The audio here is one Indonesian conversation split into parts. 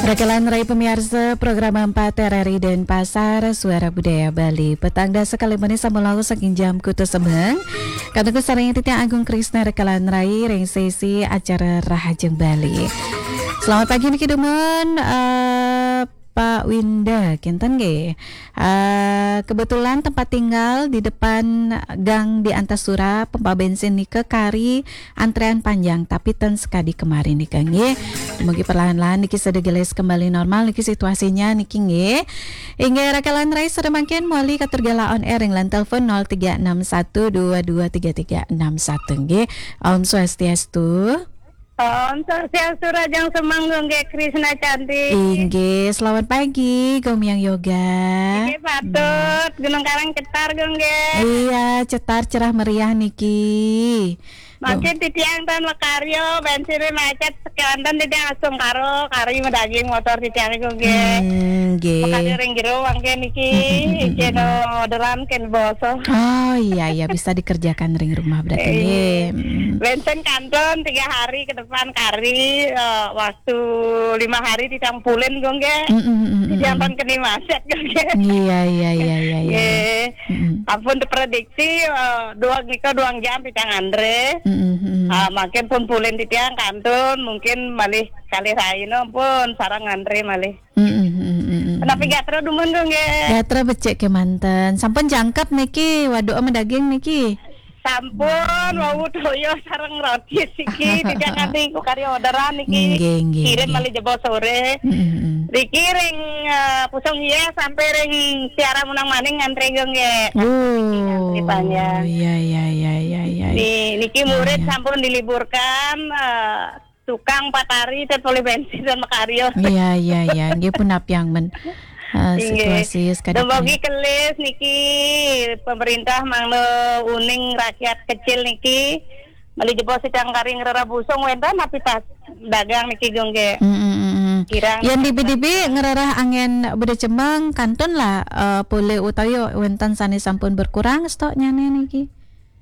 Rekelan Rai pemirsa program 4 RRI dan Pasar Suara Budaya Bali. Petangda sekali menit samulaku saking jam kutu semeng. Kata kesarang Titik Agung Krisna Rekelan Rai ring sesi acara Rahajeng Bali. Selamat pagi niki demen Pak Winda kinten nggih. Kebetulan tempat tinggal di depan gang di Antasura pompa bensin nike kari antrean panjang tapi ten sekadi kemarin niki nggih. Mugi perlahan-lahan niki sedegeles kembali normal niki situasinya niki nggih. Inggih Rekelan Rai sedemangkin muali katergala on air ing lan telepon 0361223361 nggih. Om Swastiastu. Swastiastu Rajang Semanggung ge Krisna cantik. Inggih, selamat pagi Gomyang Yoga. Niki patut Gunung Karang cetar gong ge. Iya, cetar cerah meriah niki. Makin titiang tan makaryo bensin macet sekandan titiang asum karo kari daging motor titiang gong ge. Nggih. Makanya ring jero wangke niki keno orderan ken boso. Oh iya bisa dikerjakan ring rumah berarti nggih. Bensin kanton 3 hari ke depan kari waktu 5 hari ditampulen gong ge. Jangan keni macet gong ge. Iya. Ampun diprediksi 2 jam titiang Andre. Makin pun pulen titiang kantun mungkin malih kali raino pun sarang Andre malih. Tapi gatra dumun gong ge. Gatra becek ke manten. Sampun jangkep niki waduk ama daging niki. Sampun mau toyo sareng roti siki tidak nganti ku kari orderan niki. Kirim malih jebol sore. Riki ring pusung iya sampai ring siara munang maning ngantri gong ge. Iya. Niki murid sampun diliburkan tukang 4 hari dan poli bensin dan makaryo. Iya. Nggih pun apiang men. Situasi sekadang Dembogi kelis niki pemerintah manglo uning rakyat kecil niki mali jebol sidang karing rera busung wentan tapi tas dagang niki gong ge. Kirang yang dibi-dibi ngerarah angin beda cemeng kanton lah pole utawi wentan sani sampun berkurang stoknya niki.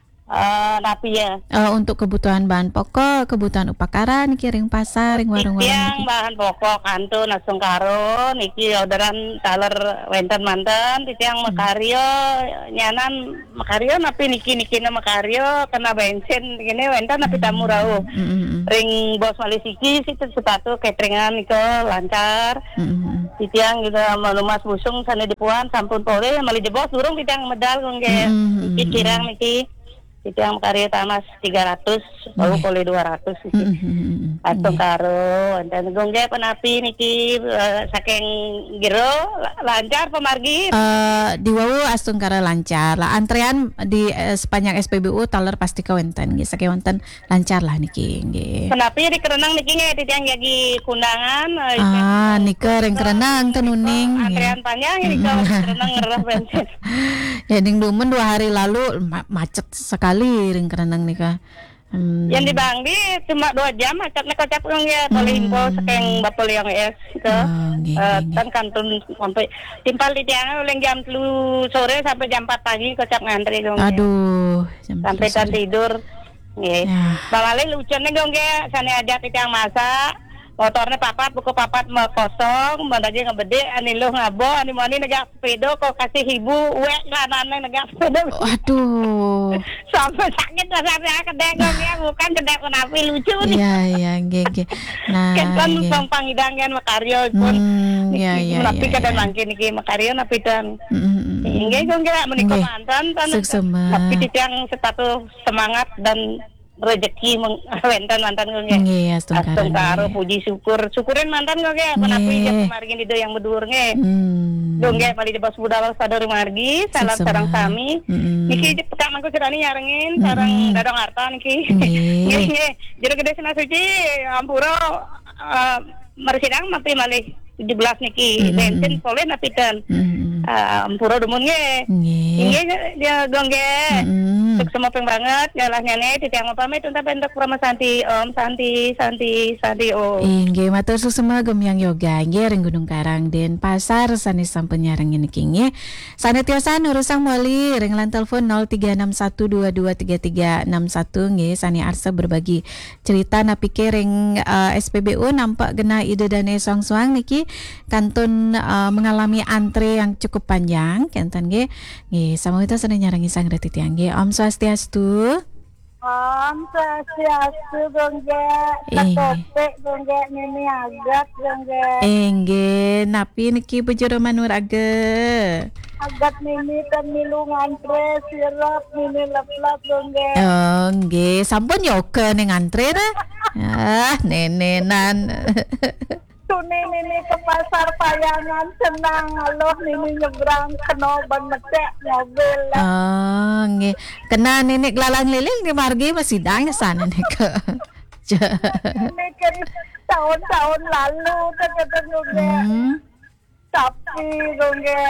Tapi ya untuk kebutuhan bahan pokok, kebutuhan upakara niki ring pasar, ring warung-warung yang bahan pokok kanto nasung karo niki orderan taler wenten manten titiang makaryo nyanan makaryo napi niki na makaryo kena bensin gini wenten napi tamu rau ring bos malisiki situ sepatu cateringan niko lancar titiang juga malumas busung sana dipuan sampun pole mali jebos durung titiang medal gongge kirang niki titiang karya tamas 300 baru pole 200 sih. Atau karo dan gongge penapi niki saking giro lancar pemargi. Di wawu astung kara lancar lah antrean di sepanjang SPBU taler pasti kawenten nggih saking wonten lancar lah niki nggih. Penapi di kerenang niki nggih titiang jadi kundangan. Niki ring kerenang tenuning. Antrean panjang niki kerenang ngerah bensin. Ya ding dumen 2 hari lalu macet sekali ring kerenang nika. Yang di Bangdi cuma 2 jam macetnya kocap ya boleh info saking bapol yang es itu. Kan kantun sampai timpal di tiang oleh jam 3 sore sampai jam 4 pagi kocap ngantri dong. Aduh, sampai kan tidur. Nggih. Balale lucunya dong ge sane aja tiang masak. Motornya papat, buku papat mau kosong, mandagi ngebede, ani lo ngabo, ani mani negak sepeda, kok kasih ibu, wek kanannya negak sepeda. Aduh. Sampai sakit rasanya kedengong ya, bukan kedeng kenapi lucu nih. Iya, gege. Nah, kan pangidangnya makaryo pun. Iya. Tapi kadang mangkin niki makaryo napi dan. Inggih kok enggak menika mantan tan. Tapi titiang sepatu semangat dan rezeki wenten mantan gue nggih astung karo puji syukurin mantan gue penapi jam margi di yang bedur nge dong nge pali di bos budal sadar margi salam sarang sami niki peka mangku kirani nyarengin sarang dadong harta niki nge jero gede sena suci ampuro mersidang napi malih 17 niki bensin pole napi kan Ampura dumun ge. Nggih. Inge dia dong ge. Mm. Sukses mopeng banget ngalah nyane titiang pamit untuk bentuk Rama Santi Om Santi oh. Inggih matur susema gemyang yoga nggih ring Gunung Karang Denpasar sanes sampun nyareng niki nggih. Sanetiosa nurusang moli ring lan telepon 0361223361 nggih sani arsa berbagi cerita napike ring SPBU nampak gena ide dane soang-soang niki kantun mengalami antre yang cukup panjang kenten nggih. Nggih samangita sane nyarengi sang retitiang nggih. Om Swastiastu. Om Swastiastu gongge, katopek gongge nini agat gongge. Nggih, napi niki bejero manur age. Agat nini pemilu ngantre sirap nini lap-lap gongge. Oh, nggih, sampun yoke ning antre ta. Nenenan. Tuni nini ke pasar Payangan senang aloh nini nyebrang kena ban metek mobil. Oh, nggih. Kena nenek lalang liling di margi masih dang sana nek. Ini kan tahun-tahun lalu kata gongge. Tapi gongge.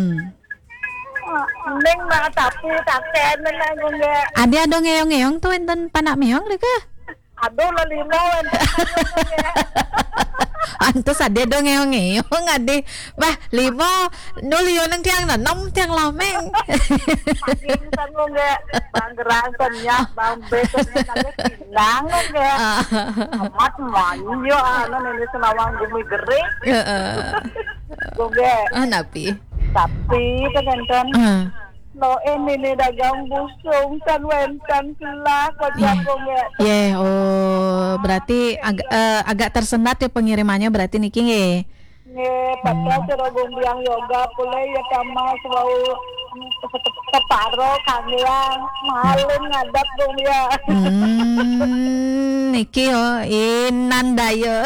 Neng na tapi taken na gongge. Ada dong ngeyong-ngeyong tuh enten panak meong lho ka. Aduh lalino enten gongge. Antus ade dong ngeyong-ngeyong ade. Bah, limo nulio nang tiang nanom tiang lameng. Pakinsan gongge. Banggerang kenyak bang beton kali pinang gongge. Amat manyo ana nini senawang bumi gering. Gongge. Napi. Tapi kadang-kadang lo ini dagang busung kan wentan kelah kocak gongge. Berarti agak tersendat ya pengirimannya berarti niki nggih. Nggih, padahal cara gombiang yoga pula ya kama swau separo kangiang malin ngadap gongya. Niki inandayo.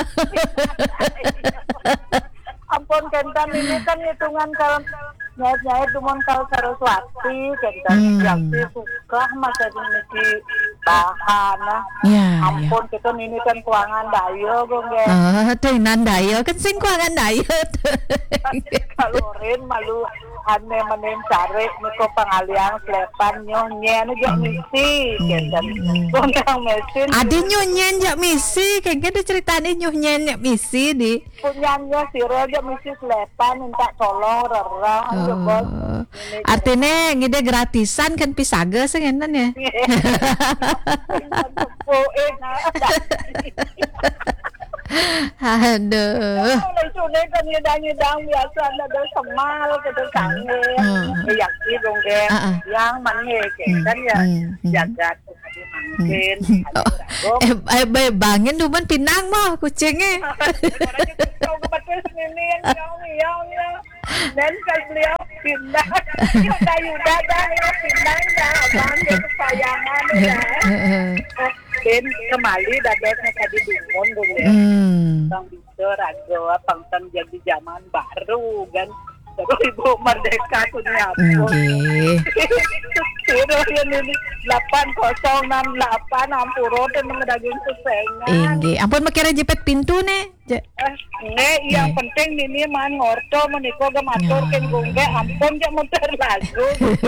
Ampun kentan ini kan hitungan kalau nyait-nyait dumon kalau Saraswati kentan yang suka masa ini bahan ampun kita ini kan kuangan dayo gongge. Tuh inandayo kan sing kuangan dayo. Kalau rin malu ane menem cari niko pengalian selepan nyonyen jak misi kentan gonggang mesin. Ade nyonyen jak misi kayaknya ada ceritanya nyonyen jak misi di. Punyanya siro jak misi selepan minta tolong rerah. Artinya ngide gratisan kan pisaga sengenan ya. Aduh. Sudah kan nyedang biasa ada semal gitu kangen. Yang itu dong yang mana kan ya jaga mungkin. Bangin duman pinang mah kucingnya. Dan kalau beliau pindah, yuda dah pindah dah, bangkit kesayangan dah. Dan kembali dadanya tadi dumon dulu. Bang bisa rago pangtan jadi zaman baru kan. Terus ibu merdeka punya apa? Terus ini 8068 Ampuro dan mengedaging kesengan. Ampun makira jepit pintu nih. Yang penting ini man ngorto meniko gematur ken gongge ampun jak muter lagu.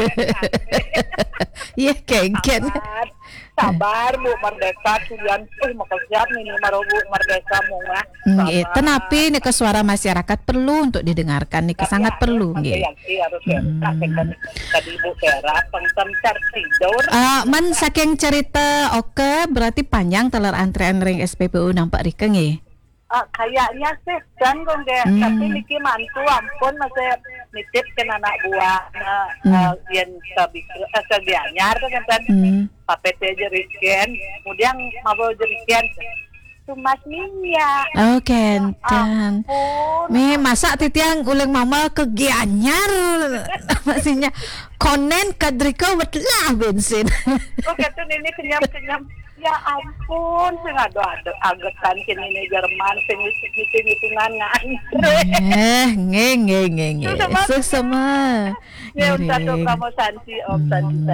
Iya kengken. Sabar Bu Merdeka tujuan makasiap nih maro Bu Merdeka munga. Tenapi nih ke suara masyarakat perlu untuk didengarkan nih sangat perlu nggih. Harus tadi Bu Tera pengten tertidur. Man saking cerita oke berarti panjang teler antrean ring SPBU nampak rike nggih. Kayaknya sih dan gongge tapi niki mantu ampun masih nitip ke anak buah yang sebianyar kan PPT jeriken kemudian mau jeriken Tumas Minya. Kentan. Mi masa titiang uling mama ke Gianyar. Maksudnya konen kadriko betlah bensin. Kata ini kenyam. Ya ampun, sing ada agetan kini ini Jerman sing hitung-hitungan ngantre. Nge. Sesama. Ya udah kamu santi om.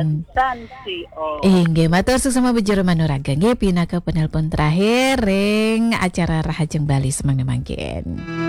Nggih matur sesama bejero manuraga nggih pinaka penelpon terakhir ring acara Rahajeng Bali semangga mangkin.